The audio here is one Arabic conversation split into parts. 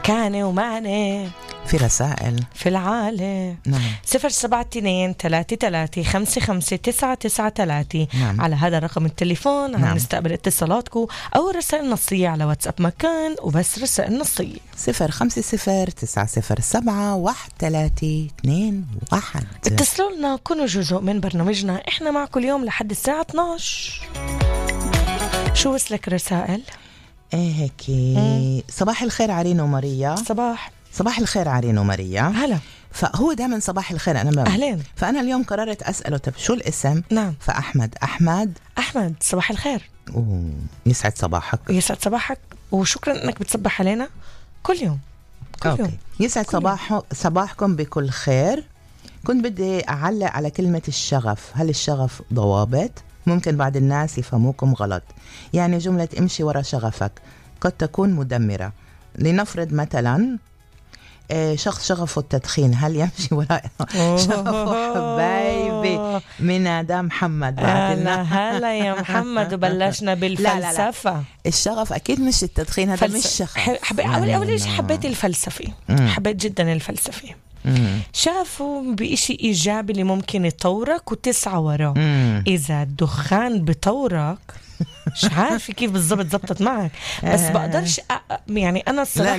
كان ومعنى في رسائل في العالم. نعم 072-33-55993. نعم. على هذا رقم التليفون عم نعم. نستقبل اتصالاتكم أو رسائل نصية على واتساب مكان وبس رسائل نصية 050-907-1321. اتصلوا لنا، كونوا جزء من برنامجنا، احنا معكم اليوم لحد الساعة 12. شو وصلك رسائل؟ ايه هيك. صباح الخير عرين وماريا. صباح الخير عرين وماريا. هلا. فهو دائما صباح الخير أنا أهلين. فأنا اليوم قررت أسأله طب شو الاسم؟ نعم. فأحمد صباح الخير. يسعد صباحك. يسعد صباحك وشكرا أنك بتصبح علينا كل يوم. يسعد صباحكم بكل خير. كنت بدي أعلق على كلمة الشغف. هل الشغف ضوابط؟ ممكن بعض الناس يفهموكم غلط. يعني جملة امشي ورا شغفك قد تكون مدمرة. لنفرض مثلا شخص شغفه التدخين، هل يمشي وراء شغفه؟ حبايبي من آدم محمد. هلا يا محمد وبلشنا بالفلسفة. لا. الشغف أكيد مش التدخين، هذا مش شغف. أول شيء حبيت الفلسفة. حبيت جدا الفلسفة. شافوا بإشي إيجابي اللي ممكن يطورك وتسعى وراه. إذا الدخان بطورك مش عارفة كيف بالضبط زبطت معك، بس بقدرش يعني أنا الصراحة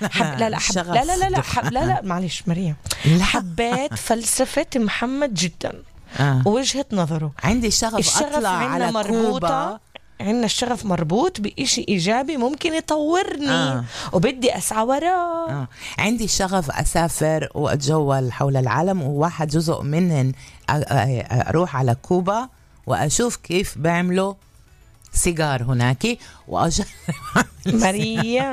لا معلش مريم، حبيت فلسفة محمد جدا ووجهة نظره. عندي الشغف أطلع على كوبا. عندنا الشغف مربوط بإشي إيجابي ممكن يطورني وبدي أسعى وراه. عندي الشغف أسافر وأتجول حول العالم، وواحد جزء منهن أروح على كوبا وأشوف كيف بيعملوا سيجار هناك وأجرب. ماريا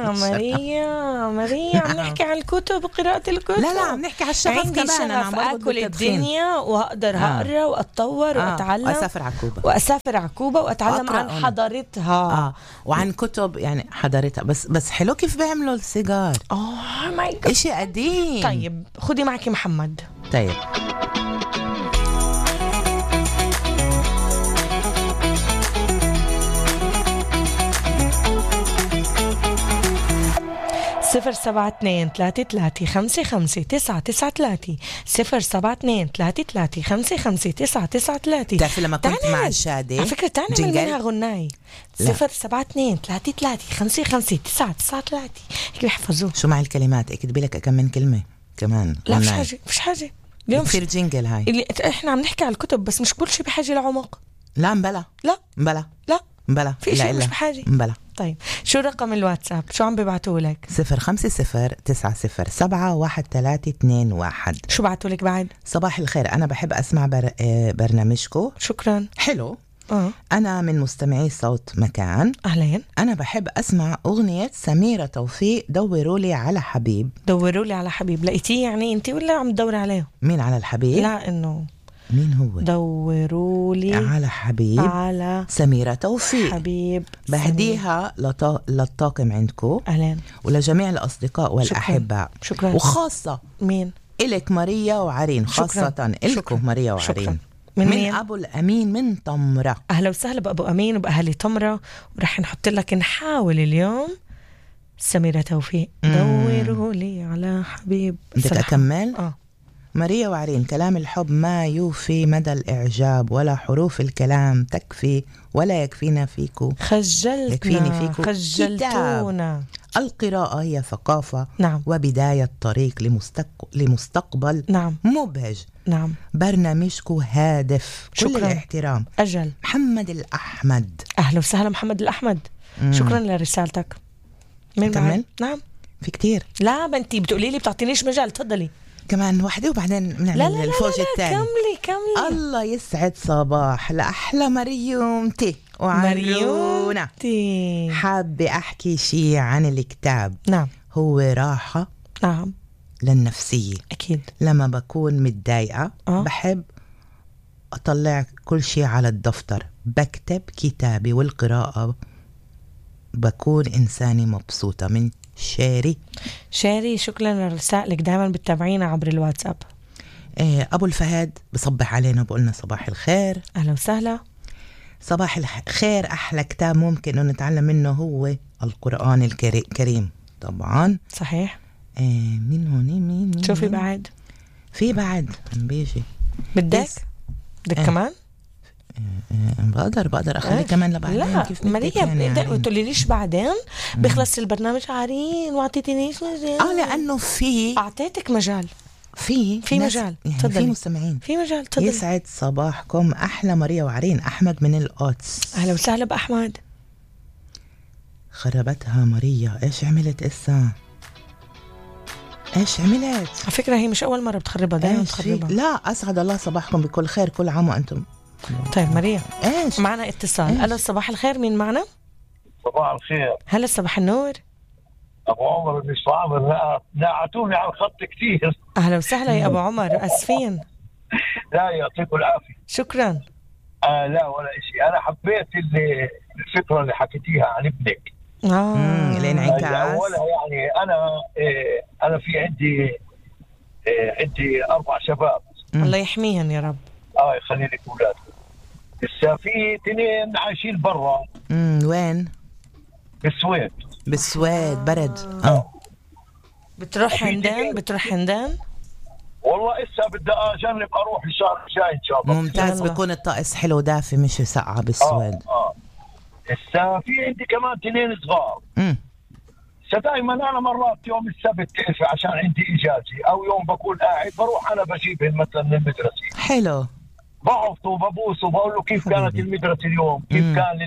عم نحكي عن الكتب وقراءة الكتب. لا عم نحكي على الشغف عندي كمان. أنا عم أكل الدنيا وأقدر أقرأ وأتطور وأتعلم وأسافر على كوبا وأتعلم عن حضارتها وعن كتب يعني حضارتها. بس حلو كيف بيعملوا السيجار. ماي جاد، إشي قديم. طيب خدي معك محمد. طيب 072-33-55-993. 072-33-55-993. تعرفي لما كنت مع الشادي على فكرة تاني من منها غناي 072-33-55-993. هيك بيحفظوه. شو مع الكلمات؟ اكتبي لك كم من كلمة كمان. لا مش حاجة اليوم بتصير جينجل هاي اللي احنا عم نحكي على الكتب، بس مش كل شيء بحاجة لعمق. لا مبلا في شيء مش بحاجة. مبلا. طيب شو رقم الواتساب؟ شو عم ببعتوا لك؟ 050-907-1321. شو بعتوا لك بعد؟ صباح الخير، أنا بحب أسمع برنامجكو. شكرا. حلو. أنا من مستمعي صوت مكان. أهلين. أنا بحب أسمع أغنية سميرة توفيق دورولي على حبيب. دورولي على حبيب، لقيتيه يعني أنت ولا عم تدور عليه؟ مين على الحبيب؟ لا إنه مين هو؟ دورولي على حبيب على سميرة توفيق حبيب. بهديها للطاقم عندكم. أهلين. ولجميع الأصدقاء والأحباء. شكرا. وخاصة مين؟ إلك ماريا وعرين. خاصة إلكم ماريا وعرين. من أبو الأمين من طمرة. أهلا وسهلا بأبو أمين وبأهلي طمرة. ورح نحط لك نحاول اليوم سميرة توفيق دورولي على حبيب. بدك أكمل؟ ماريا وعرين، كلام الحب ما يوفي مدى الإعجاب، ولا حروف الكلام تكفي ولا يكفينا فيكو. خجلتونا. القراءة هي ثقافة. نعم. وبداية طريق لمستقبل نعم. مبهج. نعم. برنامجكو هادف. شكرا. كل الاحترام. أجل. محمد الأحمد. أهلا وسهلا محمد الأحمد. شكرا لرسالتك. من كمل. نعم في كتير. لا بنتي بتقولي لي بتعطينيش مجال، تفضلي. كمان واحدة وبعدين بنعمل الفوج الثاني. كملي. الله يسعد صباح لأحلى مريومتي وعريونة. حابة أحكي شيء عن الكتاب. نعم. هو راحة. نعم. للنفسية. أكيد. لما بكون متضايقة بحب أطلع كل شيء على الدفتر، بكتب كتابي والقراءة بكون إنساني مبسوطة. من شاري. شكرا لرسائلك، دائما بتتابعينا عبر الواتساب. أبو الفهد بصبح علينا وبقولنا صباح الخير. أهلا وسهلا. صباح الخير. أحلى كتاب ممكن أن نتعلم منه هو القرآن الكريم طبعا. صحيح. مين هون؟ مين شوفي بعد في بعد عم بيجي. بدك كمان؟ بقدر اخلي كمان لبعدين. لا كيف ماريا بدك تقولي ليش بعدين بيخلص البرنامج عارين واعطيتنيش مجال. لانه في اعطيتك مجال، في مجال. يعني تفضلي. في مستمعين، في مجال. تفضلي. يسعد صباحكم احلى ماريا وعرين. احمد من القدس. اهلا وسهلا باحمد. خربتها ماريا. ايش عملت اسا؟ ايش عملت؟ على فكره هي مش اول مره بتخربها، دائما بتخربها. لا اسعد الله صباحكم بكل خير، كل عام وانتم. طيب ماريا، ايش معنا اتصال. الو صباح الخير، مين معنا؟ صباح الخير. هلا صباح النور. ابو عمر بن صعب، نعتوني على الخط كثير. اهلا وسهلا يا ابو عمر، اسفين. لا يعطيكم العافيه. شكرا. لا ولا شيء، انا حبيت الفكره اللي حكيتيها عن ابنك. الانعكاس. اولها يعني انا في عندي 4 شباب. الله يحميهم يا رب. يخلي لك اولاد. لسه في 2 عايشين برا. وين؟ بالسويد. برد. بتروح هندان؟ والله إسا بدي أجرب أروح الشهر الجاي إن شاء الله. ممتاز. بيكون الطقس حلو دافي مش سقعة بالسويد. إسا في عندي كمان 2 صغار. دائما أنا مرات يوم السبت تعرفي عشان عندي إجازة أو يوم بكون قاعد بروح أنا بجيبهم مثلا من المدرسة. حلو. بعرف وببوس وبقول له كيف كانت المدرسة اليوم، كيف كان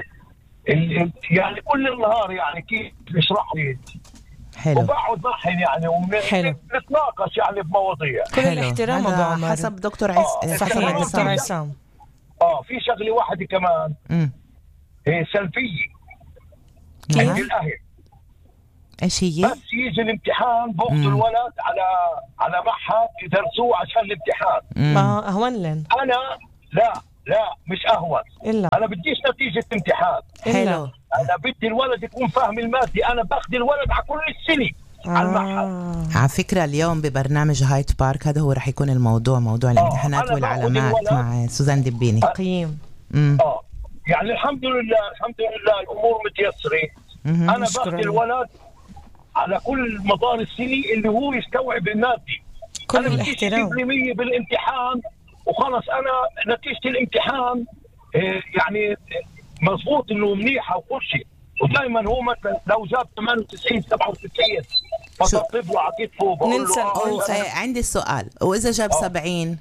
يعني كل النهار يعني كيف يشرح لي. حلو. وبقعد معهم يعني ونتناقش يعني بمواضيع. كل الاحترام ابو عمر. حسب دكتور عصام. صحيح دكتور عصام. في شغله واحده كمان هي سلبيه عند الاهل. ايش هي؟ بس يجي الامتحان بوقت الولد على معهد يدرسوه عشان الامتحان. اهون لن. انا لا مش اهون إلا. انا بديش نتيجه امتحان. حلو. انا بدي الولد يكون فاهم المادة. انا باخذ الولد على كل السنه على المعهد. على فكره اليوم ببرنامج هايت بارك هذا هو رح يكون موضوع الامتحانات والعلامات مع سوزان دبيني. تقييم. يعني الحمد لله الامور متيسره. انا باخذ الولد على كل مدار السنه اللي هو يستوعب المادة. كل الاحترام. 100% بالامتحان وخلص. انا نتيجه الامتحان يعني مضبوط انه منيحه وكل شيء. ودائما هو مثلا لو جاب 98 97 فطبطب له على كتفه بقول له عندي السؤال، واذا جاب 70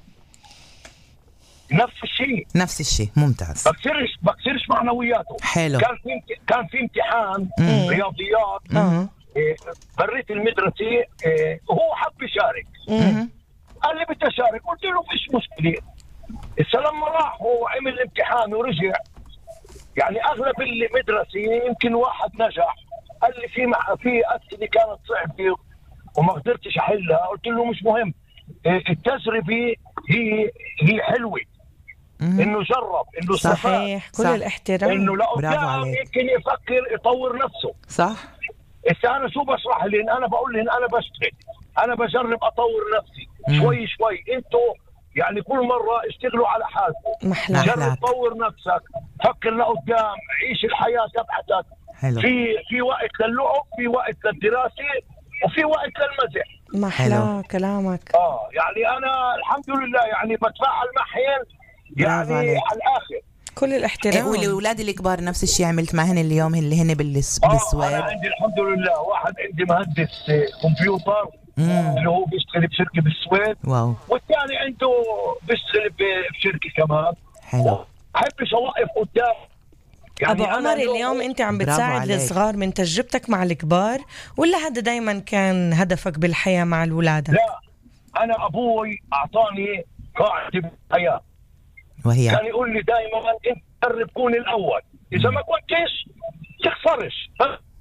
نفس الشيء. ممتاز. بكسرش معنوياته. حلو. كان في امتحان رياضيات. بريت المدرسه وهو حب يشارك. قال لي بدي اشارك. قلت له فيش مشكله. لما راح وعمل الامتحان ورجع يعني اغلب المدرسه يمكن واحد نجح. قال لي في اسئله كانت صعبه وما قدرتش احلها. قلت له مش مهم، التجربه هي حلوه. انه جرب، انه صحيح. كل الاحترام. انه لقدام يمكن يفكر يطور نفسه. صح. انا شو بشرح لهم؟ انا بقول لهم انا بشتغل، انا بجرب اطور نفسي شوي شوي. انتوا يعني كل مرة اشتغلوا على حالكم. جرب طور نفسك، فكر لقدام، عيش الحياة تبعتك. في وقت للعب، في وقت للدراسة، وفي وقت للمزح. محلى كلامك. يعني انا الحمد لله يعني بتفاعل معهم يعني على الاخر. كل الاحترام. والأولاد الكبار نفس الشيء عملت معهن اليوم اللي هن بالسويد. انا عندي الحمد لله واحد عندي مهندس كمبيوتر اللي هو بيشتغل بشركه بالسويد. واو. والثاني عنده بيشتغل بشركه كمان. حلو. احبش اوقف قدام. يعني ابو عمر اليوم انت عم بتساعد الصغار من تجربتك مع الكبار ولا هذا دايما كان هدفك بالحياه مع الولاد؟ لا، انا ابوي اعطاني قاعده بالحياه وهي كان يقول لي دائما انت جرب كون الاول، اذا ما كنتش تخسرش.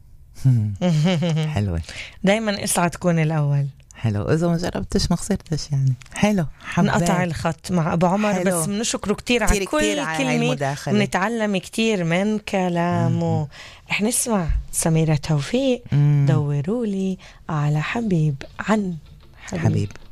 حلوة. دايما اسعى تكون الأول. حلو. إذا ما جربتش ما خسرتش يعني. حلو. نقطع الخط مع أبو عمر. حلو. بس بنشكره كتير على كل كلمة، ونتعلم كتير من كلامه. رح نسمع سميرة توفيق دورولي على حبيب عن حبيب.